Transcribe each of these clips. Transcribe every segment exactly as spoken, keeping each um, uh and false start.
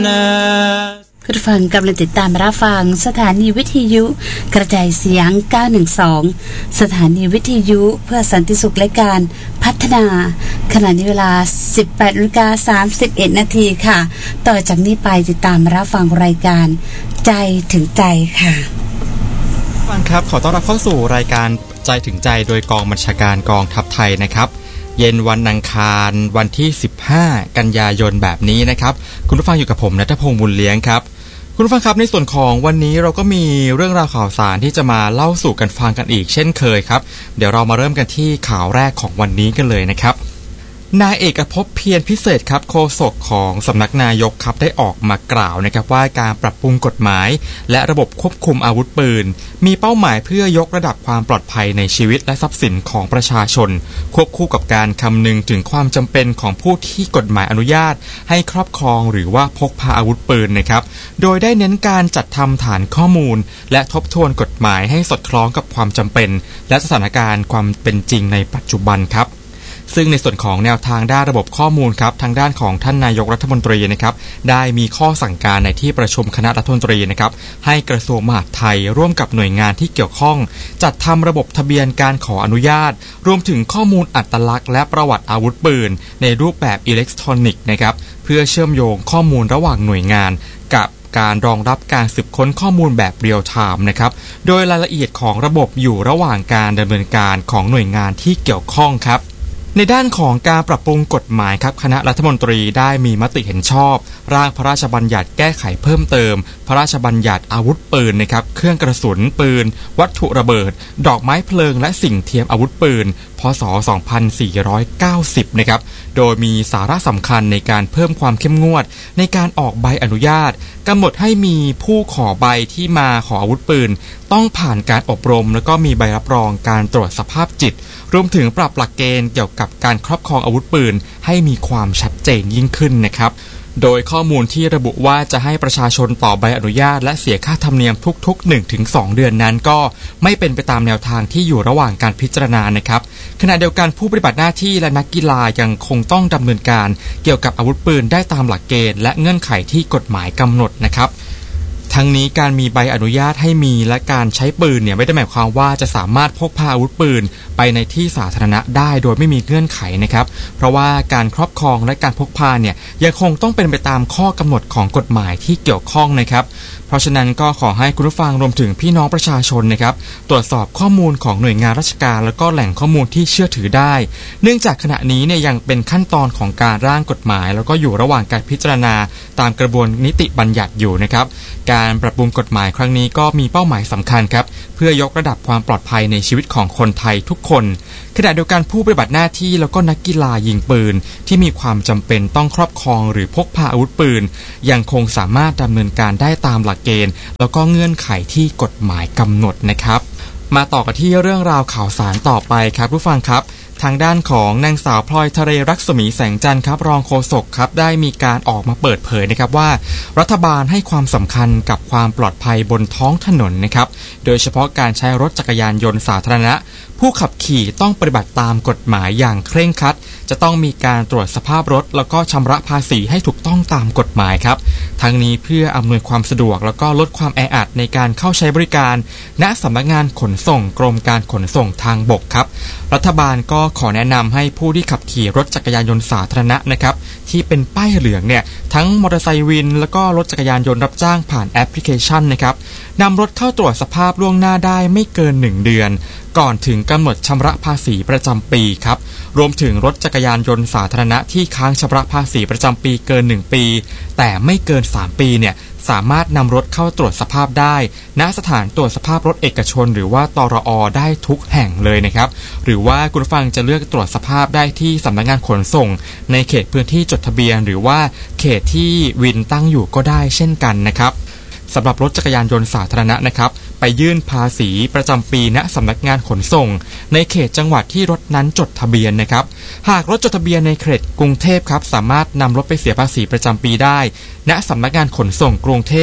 الناس คุณฟังกำลังติดตามรับฟังสถานีวิทยุกระจายเสียงเก้าหนึ่งสองสถานีวิทยุเพื่อสันติสุขและการพัฒนาขณะนี้เวลา สิบแปดนาฬิกาสามสิบเอ็ดนาทีค่ะต่อจากนี้ไปติดตามรับฟังรายการใจถึงใจค่ะฟังครับขอต้อนรับเข้าสู่รายการใจถึงใจโดยกองบัญชาการกองทัพไทยนะครับเย็นวันอังคารวันที่สิบห้ากันยายนแบบนี้นะครับคุณผู้ฟังอยู่กับผมณัฐพงษ์บุญเลี้ยงครับคุณผู้ฟังครับในส่วนของวันนี้เราก็มีเรื่องราวข่าวสารที่จะมาเล่าสู่กันฟังกันอีกเช่นเคยครับเดี๋ยวเรามาเริ่มกันที่ข่าวแรกของวันนี้กันเลยนะครับนายเอกภพเพียรพิเศษครับโฆษกของสำนักนายกครับได้ออกมากล่าวนะครับว่าการปรับปรุงกฎหมายและระบบควบคุมอาวุธปืนมีเป้าหมายเพื่อยกระดับความปลอดภัยในชีวิตและทรัพย์สินของประชาชนควบคู่กับการคำนึงถึงความจำเป็นของผู้ที่กฎหมายอนุญาตให้ครอบครองหรือว่าพกพาอาวุธปืนนะครับโดยได้เน้นการจัดทำฐานข้อมูลและทบทวนกฎหมายให้สอดคล้องกับความจำเป็นและสถานการณ์ความเป็นจริงในปัจจุบันครับซึ่งในส่วนของแนวทางด้านระบบข้อมูลครับทางด้านของท่านนายกรัฐมนตรีนะครับได้มีข้อสั่งการในที่ประชุมคณะรัฐมนตรีนะครับให้กระทรวงมหาดไทยร่วมกับหน่วยงานที่เกี่ยวข้องจัดทำระบบทะเบียนการขออนุญาตรวมถึงข้อมูลอัตลักษณ์และประวัติอาวุธปืนในรูปแบบอิเล็กทรอนิกส์นะครับเพื่อเชื่อมโยงข้อมูลระหว่างหน่วยงานกับการรองรับการสืบค้นข้อมูลแบบเรียลไทม์นะครับโดยรายละเอียดของระบบอยู่ระหว่างการดำเนินการของหน่วยงานที่เกี่ยวข้องครับในด้านของการปรับปรุงกฎหมายครับคณะรัฐมนตรีได้มีมติเห็นชอบร่างพระราชบัญญัติแก้ไขเพิ่มเติมพระราชบัญญัติอาวุธปืนนะครับเครื่องกระสุนปืนวัตถุระเบิดดอกไม้เพลิงและสิ่งเทียมอาวุธปืนพ.ศ. สองพันสี่ร้อยเก้าสิบนะครับโดยมีสาระสำคัญในการเพิ่มความเข้มงวดในการออกใบอนุญาตกำหนดให้มีผู้ขอใบที่มาขออาวุธปืนต้องผ่านการอบรมแล้วก็มีใบรับรองการตรวจสภาพจิตรวมถึงปรับหลักเกณฑ์เกี่ยวกับการครอบครองอาวุธปืนให้มีความชัดเจนยิ่งขึ้นนะครับโดยข้อมูลที่ระบุว่าจะให้ประชาชนต่อใบอนุญาตและเสียค่าธรรมเนียมทุกๆ หนึ่งถึงสอง เดือนนั้นก็ไม่เป็นไปตามแนวทางที่อยู่ระหว่างการพิจารณานะครับขณะเดียวกันผู้ปฏิบัติหน้าที่และนักกีฬายังคงต้องดำเนินการเกี่ยวกับอาวุธปืนได้ตามหลักเกณฑ์และเงื่อนไขที่กฎหมายกำหนดนะครับทั้งนี้การมีใบอนุญาตให้มีและการใช้ปืนเนี่ยไม่ได้หมายความว่าจะสามารถพกพาอาวุธปืนไปในที่สาธารณะได้โดยไม่มีเงื่อนไขนะครับเพราะว่าการครอบครองและการพกพาเนี่ยยังคงต้องเป็นไปตามข้อกำหนดของกฎหมายที่เกี่ยวข้องนะครับเพราะฉะนั้นก็ขอให้คุณผู้ฟังรวมถึงพี่น้องประชาชนนะครับตรวจสอบข้อมูลของหน่วยงานราชการแล้วก็แหล่งข้อมูลที่เชื่อถือได้เนื่องจากขณะนี้เนี่ยยังเป็นขั้นตอนของการร่างกฎหมายแล้วก็อยู่ระหว่างการพิจารณาตามกระบวนนิติบัญญัติอยู่นะครับการปรับปรุงกฎหมายครั้งนี้ก็มีเป้าหมายสำคัญครับเพื่อยกระดับความปลอดภัยในชีวิตของคนไทยทุกคนขณะเดียวกันผู้ปฏิบัติหน้าที่แล้วก็นักกีฬายิงปืนที่มีความจำเป็นต้องครอบครองหรือพกพาอาวุธปืนยังคงสามารถดำเนินการได้ตามหลักเกณฑ์แล้วก็เงื่อนไขที่กฎหมายกำหนดนะครับมาต่อกันที่เรื่องราวข่าวสารต่อไปครับผู้ฟังครับทางด้านของนางสาวพลอยทะเลรักษมีแสงจันทร์ครับรองโฆษกครับได้มีการออกมาเปิดเผยนะครับว่ารัฐบาลให้ความสำคัญกับความปลอดภัยบนท้องถนนนะครับโดยเฉพาะการใช้รถจักรยานยนต์สาธารณะผู้ขับขี่ต้องปฏิบัติตามกฎหมายอย่างเคร่งครัดจะต้องมีการตรวจสภาพรถแล้วก็ชำระภาษีให้ถูกต้องตามกฎหมายครับทั้งนี้เพื่ออำนวยความสะดวกแล้วก็ลดความแออัดในการเข้าใช้บริการณสำนักงานขนส่งกรมการขนส่งทางบกครับรัฐบาลก็ขอแนะนำให้ผู้ที่ขับขี่รถจักรยานยนต์สาธารณะนะครับที่เป็นป้ายเหลืองเนี่ยทั้งมอเตอร์ไซค์วินแล้วก็รถจักรยานยนต์รับจ้างผ่านแอปพลิเคชันนะครับนำรถเข้าตรวจสภาพล่วงหน้าได้ไม่เกินหนึ่งเดือนก่อนถึงกำหนดชำระภาษีประจำปีครับรวมถึงรถจักรยานยนต์สาธารณะที่ค้างชำระภาษีประจำปีเกินหนึ่งปีแต่ไม่เกินสามปีเนี่ยสามารถนำรถเข้าตรวจสภาพได้ณสถานตรวจสภาพรถเอกชนหรือว่าตรอ.ได้ทุกแห่งเลยนะครับหรือว่าคุณผู้ฟังจะเลือกตรวจสภาพได้ที่สำนักงานขนส่งในเขตพื้นที่จดทะเบียนหรือว่าเขตที่วินตั้งอยู่ก็ได้เช่นกันนะครับสำหรับรถจักรยานยนต์สาธารณะนะครับไปยื่นภาษีประจำปีณสำนักงานขนส่งในเขตจังหวัดที่รถนั้นจดทะเบียนนะครับหากรถจดทะเบียนในเขตกรุงเทพครับสามารถนำรถไปเสียภาษีประจำปีได้ณสำนักงานขนส่งกรุงเทพ พ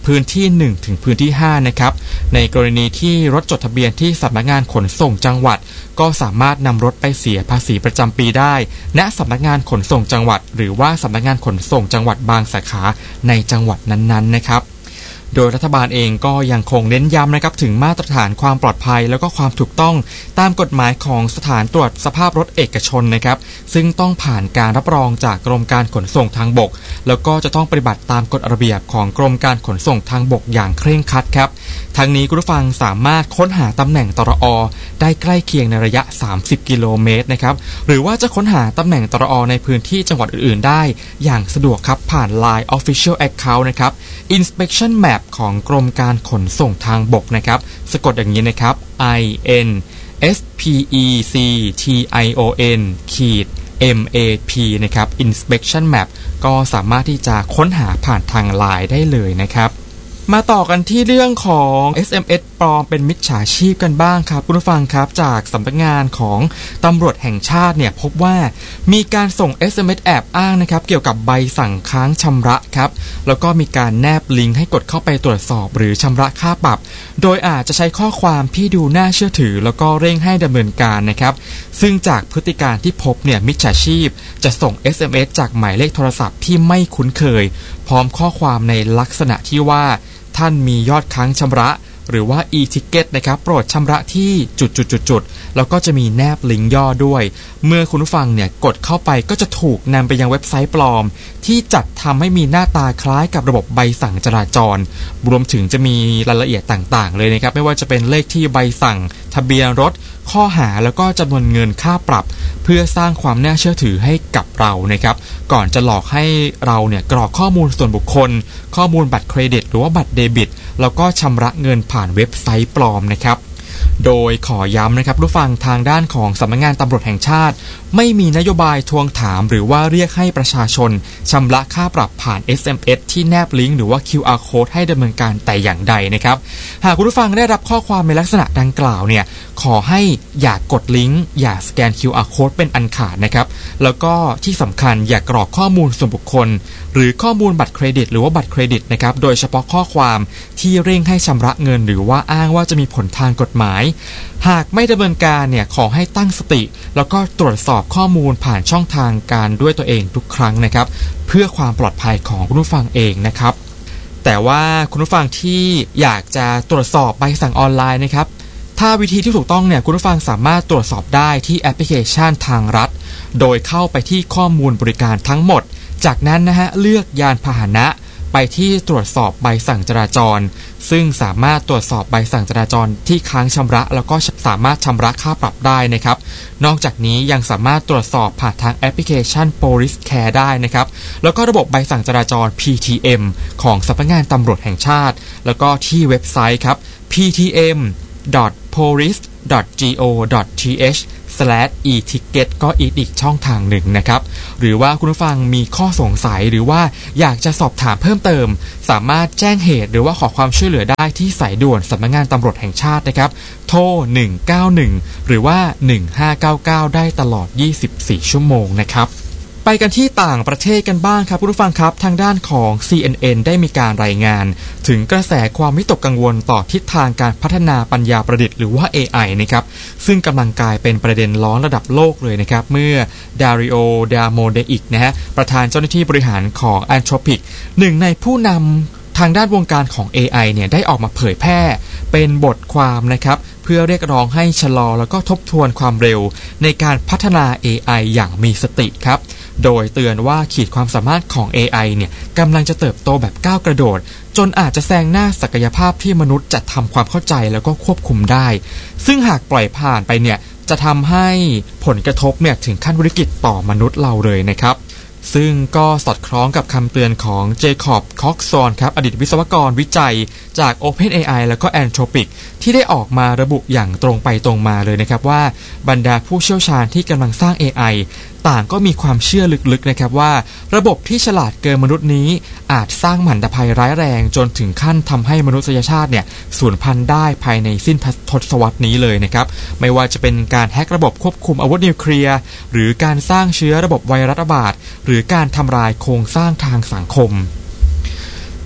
พื้นที่หนึ่งถึงพื้นที่ห้านะครับในกรณีที่รถจดทะเบียนที่สำนักงานขนส่งจังหวัดก็สามารถนำรถไปเสียภาษีประจำปีได้ณสำนักงานขนส่งจังหวัดหรือว่าสำนักงานขนส่งจังหวัดบางสาขาในจังหวัดนั้นๆนะครับโดยรัฐบาลเองก็ยังคงเน้นย้ำนะครับถึงมาตรฐานความปลอดภัยแล้วก็ความถูกต้องตามกฎหมายของสถานตรวจสภาพรถเอกชนนะครับซึ่งต้องผ่านการรับรองจากกรมการขนส่งทางบกแล้วก็จะต้องปฏิบัติตามกฎระเบียบของกรมการขนส่งทางบกอย่างเคร่งครัดครับทั้งนี้คุณผู้ฟังสามารถค้นหาตำแหน่งตรอ.ได้ใกล้เคียงในระยะสามสิบกิโลเมตรนะครับหรือว่าจะค้นหาตำแหน่งตรอ.ในพื้นที่จังหวัดอื่นๆได้อย่างสะดวกครับผ่าน ไลน์ Official Account นะครับ Inspection Map ของกรมการขนส่งทางบกนะครับสะกดอย่างนี้นะครับ I N S P E C T I O N ขีด M A P นะครับ Inspection Map ก็สามารถที่จะค้นหาผ่านทาง ไลน์ ได้เลยนะครับมาต่อกันที่เรื่องของ เอส เอ็ม เอส ปลอมเป็นมิจฉาชีพกันบ้างครับคุณผู้ฟังครับจากสำนักงานของตำรวจแห่งชาติเนี่ยพบว่ามีการส่ง เอส เอ็ม เอส แอบอ้างนะครับเกี่ยวกับใบสั่งค้างชำระครับแล้วก็มีการแนบลิงก์ให้กดเข้าไปตรวจสอบหรือชำระค่าปรับโดยอาจจะใช้ข้อความที่ดูน่าเชื่อถือแล้วก็เร่งให้ดำเนินการนะครับซึ่งจากพฤติการที่พบเนี่ยมิจฉาชีพจะส่ง เอส เอ็ม เอส จากหมายเลขโทรศัพท์ที่ไม่คุ้นเคยพร้อมข้อความในลักษณะที่ว่าท่านมียอดค้างชำระหรือว่า e-ticket นะครับโปรดชำระที่จุดๆๆแล้วก็จะมีแนบลิงก์ย่อด้วยเมื่อคุณผู้ฟังเนี่ยกดเข้าไปก็จะถูกนำไปยังเว็บไซต์ปลอมที่จัดทำให้มีหน้าตาคล้ายกับระบบใบสั่งจราจรรวมถึงจะมีรายละเอียดต่างๆเลยนะครับไม่ว่าจะเป็นเลขที่ใบสั่งทะเบียนรถข้อหาแล้วก็จำนวนเงินค่าปรับเพื่อสร้างความน่าเชื่อถือให้กับเรานะครับก่อนจะหลอกให้เราเนี่ยกรอกข้อมูลส่วนบุคคลข้อมูลบัตรเครดิตหรือว่าบัตรเดบิตแล้วก็ชำระเงินผ่านเว็บไซต์ปลอมนะครับโดยขอย้ำนะครับผู้ฟังทางด้านของสำนักงานตำรวจแห่งชาติไม่มีนโยบายทวงถามหรือว่าเรียกให้ประชาชนชำระค่าปรับผ่าน เอส เอ็ม เอส ที่แนบลิงก์หรือว่า คิว อาร์ Code ให้ดำเนินการแต่อย่างใดนะครับหากคุณผู้ฟังได้รับข้อความในลักษณะดังกล่าวเนี่ยขอให้อย่ากดลิงก์อย่าสแกน คิว อาร์ Code เป็นอันขาดนะครับแล้วก็ที่สำคัญอย่ากรอกข้อมูลส่วนบุคคลหรือข้อมูลบัตรเครดิตหรือว่าบัตรเครดิตนะครับโดยเฉพาะข้อความที่เร่งให้ชำระเงินหรือว่าอ้างว่าจะมีผลทางกฎหมายหากไม่ดำเนินการเนี่ยขอให้ตั้งสติแล้วก็ตรวจสอบข้อมูลผ่านช่องทางการด้วยตัวเองทุกครั้งนะครับเพื่อความปลอดภัยของคุณผู้ฟังเองนะครับแต่ว่าคุณผู้ฟังที่อยากจะตรวจสอบใบสั่งออนไลน์นะครับถ้าวิธีที่ถูกต้องเนี่ยคุณผู้ฟังสามารถตรวจสอบได้ที่แอปพลิเคชันทางรัฐโดยเข้าไปที่ข้อมูลบริการทั้งหมดจากนั้นนะฮะเลือกยานพาหนะไปที่ตรวจสอบใบสั่งจราจรซึ่งสามารถตรวจสอบใบสั่งจราจรที่ค้างชำระแล้วก็สามารถชำระค่าปรับได้นะครับนอกจากนี้ยังสามารถตรวจสอบผ่านทางแอปพลิเคชัน Police Care ได้นะครับแล้วก็ระบบใบสั่งจราจร พี ที เอ็ม ของสำนักงานตำรวจแห่งชาติแล้วก็ที่เว็บไซต์ครับ พี ที เอ็ม ดอท โพลิส ดอท จี โอ ดอท ที เอช สแลช อี ทิกเก็ต ก็อีกอีกช่องทางหนึ่งนะครับหรือว่าคุณผู้ฟังมีข้อสงสัยหรือว่าอยากจะสอบถามเพิ่มเติมสามารถแจ้งเหตุหรือว่าขอความช่วยเหลือได้ที่สายด่วนสำนักงานตำรวจแห่งชาตินะครับโทรหนึ่งเก้าหนึ่งหรือว่าหนึ่งห้าเก้าเก้าได้ตลอดยี่สิบสี่ชั่วโมงนะครับไปกันที่ต่างประเทศกันบ้างครับคุณผู้ฟังครับทางด้านของ ซี เอ็น เอ็น ได้มีการรายงานถึงกระแสความวิตกกังวลต่อทิศทางการพัฒนาปัญญาประดิษฐ์หรือว่า เอ ไอ นะครับซึ่งกำลังกลายเป็นประเด็นร้อนระดับโลกเลยนะครับเมื่อดาริโอ ดาโมเดอิกนะฮะประธานเจ้าหน้าที่บริหารของ Anthropic หนึ่งในผู้นำทางด้านวงการของ เอ ไอ เนี่ยได้ออกมาเผยแพร่เป็นบทความนะครับเพื่อเรียกร้องให้ชะลอแล้วก็ทบทวนความเร็วในการพัฒนา เอ ไอ อย่างมีสติครับโดยเตือนว่าขีดความสามารถของ เอ ไอ เนี่ยกำลังจะเติบโตแบบก้าวกระโดดจนอาจจะแซงหน้าศักยภาพที่มนุษย์จะทำความเข้าใจแล้วก็ควบคุมได้ซึ่งหากปล่อยผ่านไปเนี่ยจะทำให้ผลกระทบเนี่ยถึงขั้นวิกฤตต่อมนุษย์เราเลยนะครับซึ่งก็สอดคล้องกับคำเตือนของเจคอบ คอกซอนครับอดีตวิศวกรวิจัยจาก OpenAI แล้วก็ Anthropic ที่ได้ออกมาระบุอย่างตรงไปตรงมาเลยนะครับว่าบรรดาผู้เชี่ยวชาญที่กำลังสร้าง เอ ไอ ต่างก็มีความเชื่อลึกๆนะครับว่าระบบที่ฉลาดเกินมนุษย์นี้อาจสร้างหมันภัยร้ายแรงจนถึงขั้นทำให้มนุษยชาติเนี่ยสูญพันธุ์ได้ภายในสิ้นทศวรรษนี้เลยนะครับไม่ว่าจะเป็นการแฮกระบบควบคุมอาวุธนิวเคลียร์หรือการสร้างเชื้อระบบไวรัสระบาดหรือการทำลายโครงสร้างทางสังคม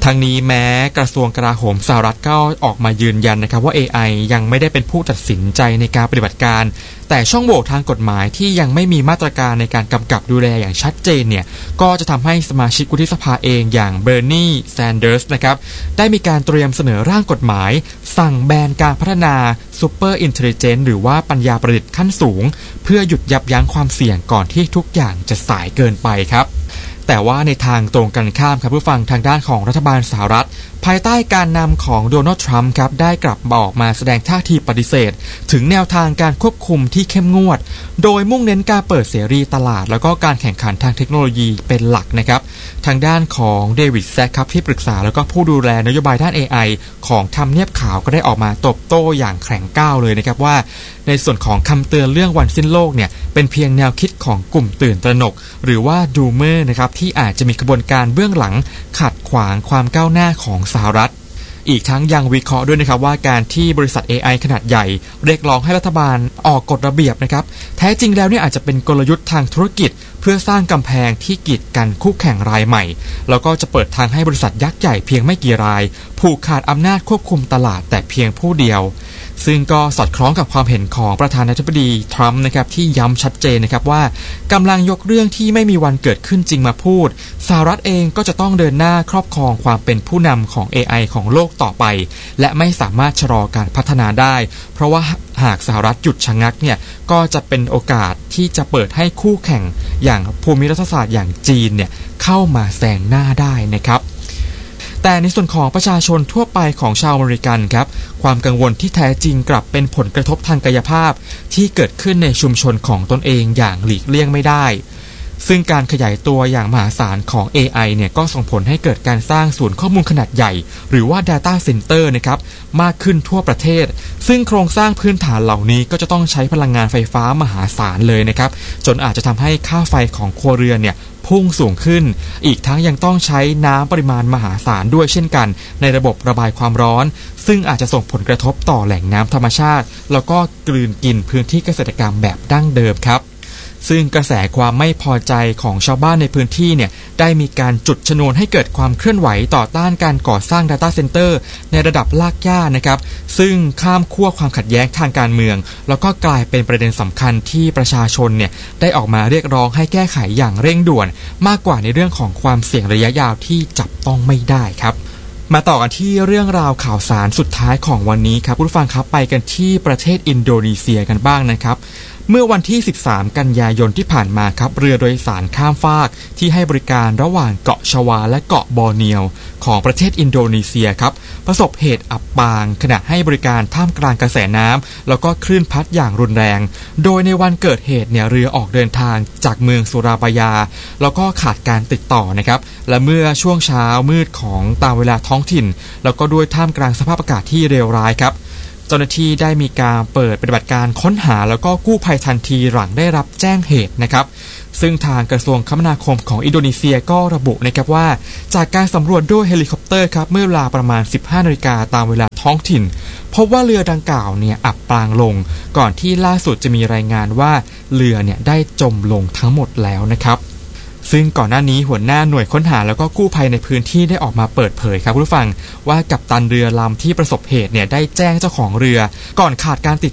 ทั้งนี้แม้กระทรวงกลาโหมสหรัฐก็ออกมายืนยันนะครับว่า เอ ไอ ยังไม่ได้เป็นผู้ตัดสินใจในการปฏิบัติการแต่ช่องโหว่ทางกฎหมายที่ยังไม่มีมาตรการในการกำกับดูแลอย่างชัดเจนเนี่ยก็จะทำให้สมาชิกวุฒิสภาเองอย่างเบอร์นีแซนเดอร์สนะครับได้มีการเตรียมเสนอร่างกฎหมายสั่งแบนการพัฒนาซูเปอร์อินเทลลิเจนซ์หรือว่าปัญญาประดิษฐ์ขั้นสูงเพื่อหยุดยับยั้งความเสี่ยงก่อนที่ทุกอย่างจะสายเกินไปครับแต่ว่าในทางตรงกันข้ามครับผู้ฟังทางด้านของรัฐบาลสหรัฐภายใต้การนำของโดนัลด์ทรัมป์ครับได้กลับบอกมาแสดงท่าทีปฏิเสธถึงแนวทางการควบคุมที่เข้มงวดโดยมุ่งเน้นการเปิดเสรีตลาดแล้วก็การแข่งขันทางเทคโนโลยีเป็นหลักนะครับทางด้านของเดวิดแซคครับที่ปรึกษาแล้วก็ผู้ดูแลนโยบายด้าน เอ ไอ ของทำเนียบขาวก็ได้ออกมาตอบโต้อย่างแข็งก้าวเลยนะครับว่าในส่วนของคำเตือนเรื่องวันสิ้นโลกเนี่ยเป็นเพียงแนวคิดของกลุ่มตื่นตระหนกหรือว่าดูเมอร์นะครับที่อาจจะมีกระบวนการเบื้องหลังขัดขวางความก้าวหน้าของสหรัฐอีกทั้งยังวิเคราะห์ด้วยนะครับว่าการที่บริษัท เอ ไอ ขนาดใหญ่เรียกร้องให้รัฐบาลออกกฎระเบียบนะครับแท้จริงแล้วเนี่ยอาจจะเป็นกลยุทธ์ทางธุรกิจเพื่อสร้างกำแพงที่กีดกันคู่แข่งรายใหม่แล้วก็จะเปิดทางให้บริษัทยักษ์ใหญ่เพียงไม่กี่รายผูกขาดอำนาจควบคุมตลาดแต่เพียงผู้เดียวซึ่งก็สอดคล้องกับความเห็นของประธานาธิบดีทรัมป์นะครับที่ย้ำชัดเจนนะครับว่ากำลังยกเรื่องที่ไม่มีวันเกิดขึ้นจริงมาพูดสหรัฐเองก็จะต้องเดินหน้าครอบครองความเป็นผู้นำของ เอ ไอ ของโลกต่อไปและไม่สามารถชะลอการพัฒนาได้เพราะว่าหากสหรัฐหยุดชะงักเนี่ยก็จะเป็นโอกาสที่จะเปิดให้คู่แข่งอย่างภูมิรัฐศาสตร์อย่างจีนเนี่ยเข้ามาแซงหน้าได้นะครับแต่ในส่วนของประชาชนทั่วไปของชาวอเมริกันครับความกังวลที่แท้จริงกลับเป็นผลกระทบทางกายภาพที่เกิดขึ้นในชุมชนของตนเองอย่างหลีกเลี่ยงไม่ได้ซึ่งการขยายตัวอย่างมหาศาลของ เอ ไอ เนี่ยก็ส่งผลให้เกิดการสร้างศูนย์ข้อมูลขนาดใหญ่หรือว่า Data Center นะครับมากขึ้นทั่วประเทศซึ่งโครงสร้างพื้นฐานเหล่านี้ก็จะต้องใช้พลังงานไฟฟ้ามหาศาลเลยนะครับจนอาจจะทำให้ค่าไฟของครัวเรือนเนี่ยพุ่งสูงขึ้นอีกทั้งยังต้องใช้น้ำปริมาณมหาศาลด้วยเช่นกันในระบบระบายความร้อนซึ่งอาจจะส่งผลกระทบต่อแหล่งน้ำธรรมชาติแล้วก็กลืนกินพื้นที่เกษตรกรรมแบบดั้งเดิมครับซึ่งกระแสความไม่พอใจของชาวบ้านในพื้นที่เนี่ยได้มีการจุดชนวนให้เกิดความเคลื่อนไหวต่อต้านการก่อสร้าง Data Center ในระดับรากหญ้านะครับซึ่งข้ามขั้วความขัดแย้งทางการเมืองแล้วก็กลายเป็นประเด็นสำคัญที่ประชาชนเนี่ยได้ออกมาเรียกร้องให้แก้ไขอย่างเร่งด่วนมากกว่าในเรื่องของความเสี่ยงระยะยาวที่จับต้องไม่ได้ครับมาต่อกันที่เรื่องราวข่าวสารสุดท้ายของวันนี้ครับผู้ฟังครับไปกันที่ประเทศอินโดนีเซียกันบ้างนะครับเมื่อวันที่สิบสามกันยายนที่ผ่านมาครับเรือโดยสารข้ามฟากที่ให้บริการระหว่างเกาะชวาและเกาะบอร์เนียวของประเทศอินโดนีเซียครับประสบเหตุอับปางขณะให้บริการท่ามกลางกระแสน้ำแล้วก็คลื่นพัดอย่างรุนแรงโดยในวันเกิดเหตุเนี่ยเรือออกเดินทางจากเมืองสุราบายาแล้วก็ขาดการติดต่อนะครับและเมื่อช่วงเช้ามืดของตามเวลาท้องถิ่นแล้วก็ด้วยท่ามกลางสภาพอากาศที่เลวร้ายครับเจ้าหน้าที่ได้มีการเปิดปฏิบัติการค้นหาแล้วก็กู้ภัยทันทีหลังได้รับแจ้งเหตุนะครับซึ่งทางกระทรวงคมนาคมของอินโดนีเซียก็ระบุนะครับว่าจากการสำรวจด้วยเฮลิคอปเตอร์ครับเมื่อเวลาประมาณ สิบห้านาฬิกาตามเวลาท้องถิ่นพบว่าเรือดังกล่าวเนี่ยอับปางลงก่อนที่ล่าสุดจะมีรายงานว่าเรือเนี่ยได้จมลงทั้งหมดแล้วนะครับซึ่งก่อนหน้านี้หัวหน้าหน่วยค้นหาแล้วก็กู้ภัยในพื้นที่ได้ออกมาเปิดเผยครับผู้ฟังว่ากัปตันเรือลำที่ประสบเหตุเนี่ยได้แจ้งเจ้าของเรือก่อนขาดการติด